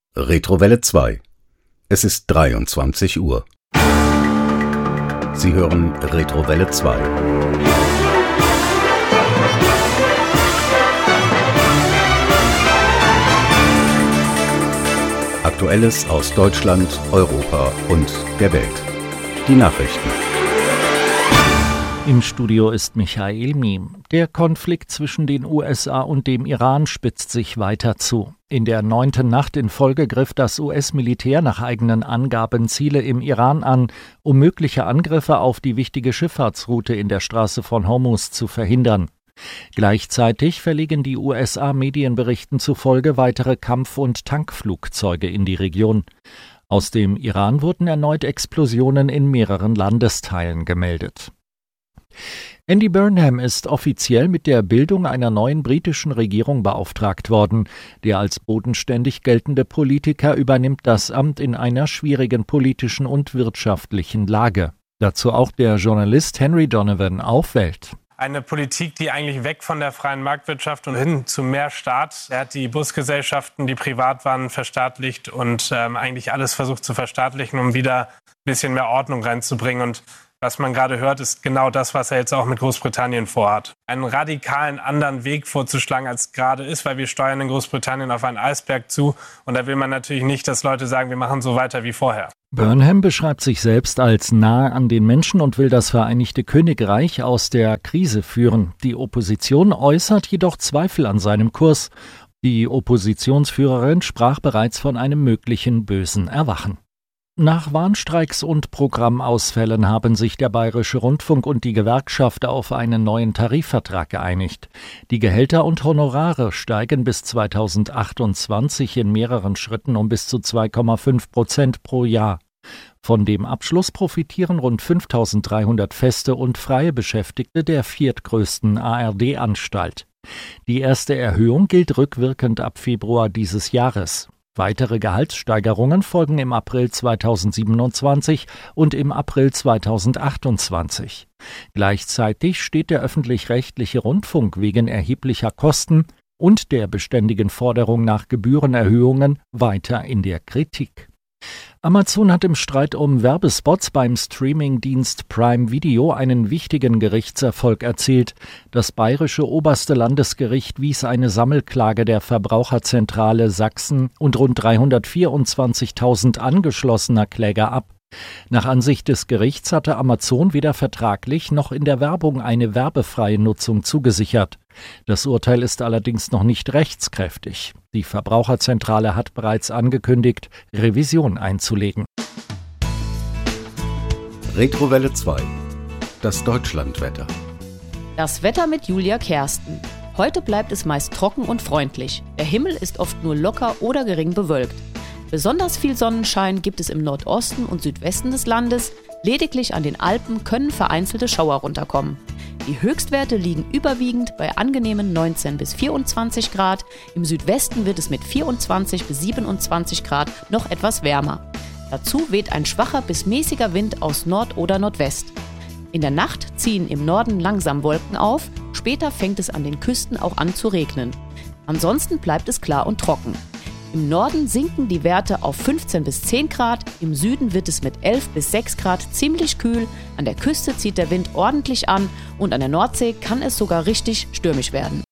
Retrowelle 2. Es ist 23 Uhr. Sie hören Retrowelle 2. Aktuelles aus Deutschland, Europa und der Welt. Die Nachrichten. Im Studio ist Michael Miem. Der Konflikt zwischen den USA und dem Iran spitzt sich weiter zu. In der 9. Nacht in Folge griff das US-Militär nach eigenen Angaben Ziele im Iran an, um mögliche Angriffe auf die wichtige Schifffahrtsroute in der Straße von Hormuz zu verhindern. Gleichzeitig verlegen die USA Medienberichten zufolge weitere Kampf- und Tankflugzeuge in die Region. Aus dem Iran wurden erneut Explosionen in mehreren Landesteilen gemeldet. Andy Burnham ist offiziell mit der Bildung einer neuen britischen Regierung beauftragt worden. Der als bodenständig geltende Politiker übernimmt das Amt in einer schwierigen politischen und wirtschaftlichen Lage. Dazu auch der Journalist Henry Donovan auf Welt. Eine Politik, die eigentlich weg von der freien Marktwirtschaft und hin zu mehr Staat. Er hat die Busgesellschaften, die privat waren, verstaatlicht und eigentlich alles versucht zu verstaatlichen, um wieder ein bisschen mehr Ordnung reinzubringen. Und was man gerade hört, ist genau das, was er jetzt auch mit Großbritannien vorhat. Einen radikalen anderen Weg vorzuschlagen, als gerade ist, weil wir steuern in Großbritannien auf einen Eisberg zu. Und da will man natürlich nicht, dass Leute sagen, wir machen so weiter wie vorher. Burnham beschreibt sich selbst als nahe an den Menschen und will das Vereinigte Königreich aus der Krise führen. Die Opposition äußert jedoch Zweifel an seinem Kurs. Die Oppositionsführerin sprach bereits von einem möglichen bösen Erwachen. Nach Warnstreiks und Programmausfällen haben sich der Bayerische Rundfunk und die Gewerkschaft auf einen neuen Tarifvertrag geeinigt. Die Gehälter und Honorare steigen bis 2028 in mehreren Schritten um bis zu 2,5% pro Jahr. Von dem Abschluss profitieren rund 5.300 feste und freie Beschäftigte der viertgrößten ARD-Anstalt. Die erste Erhöhung gilt rückwirkend ab Februar dieses Jahres. Weitere Gehaltssteigerungen folgen im April 2027 und im April 2028. Gleichzeitig steht der öffentlich-rechtliche Rundfunk wegen erheblicher Kosten und der beständigen Forderung nach Gebührenerhöhungen weiter in der Kritik. Amazon hat im Streit um Werbespots beim Streamingdienst Prime Video einen wichtigen Gerichtserfolg erzielt. Das bayerische oberste Landesgericht wies eine Sammelklage der Verbraucherzentrale Sachsen und rund 324.000 angeschlossener Kläger ab. Nach Ansicht des Gerichts hatte Amazon weder vertraglich noch in der Werbung eine werbefreie Nutzung zugesichert. Das Urteil ist allerdings noch nicht rechtskräftig. Die Verbraucherzentrale hat bereits angekündigt, Revision einzulegen. Retrowelle 2. Das Deutschlandwetter. Das Wetter mit Julia Kersten. Heute bleibt es meist trocken und freundlich. Der Himmel ist oft nur locker oder gering bewölkt. Besonders viel Sonnenschein gibt es im Nordosten und Südwesten des Landes. Lediglich an den Alpen können vereinzelte Schauer runterkommen. Die Höchstwerte liegen überwiegend bei angenehmen 19 bis 24 Grad. Im Südwesten wird es mit 24 bis 27 Grad noch etwas wärmer. Dazu weht ein schwacher bis mäßiger Wind aus Nord oder Nordwest. In der Nacht ziehen im Norden langsam Wolken auf. Später fängt es an den Küsten auch an zu regnen. Ansonsten bleibt es klar und trocken. Im Norden sinken die Werte auf 15 bis 10 Grad, im Süden wird es mit 11 bis 6 Grad ziemlich kühl, an der Küste zieht der Wind ordentlich an und an der Nordsee kann es sogar richtig stürmisch werden.